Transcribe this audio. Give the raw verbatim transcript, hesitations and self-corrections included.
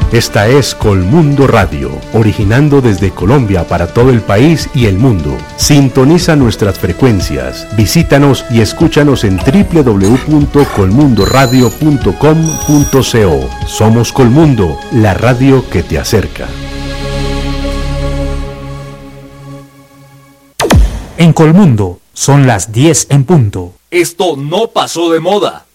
Esta es Colmundo Radio, originando desde Colombia para todo el país y el mundo. Sintoniza nuestras frecuencias, visítanos y escúchanos en doble u doble u doble u punto colmundo radio punto com punto co. Somos Colmundo, la radio que te acerca. En Colmundo son las diez en punto. Esto no pasó de moda.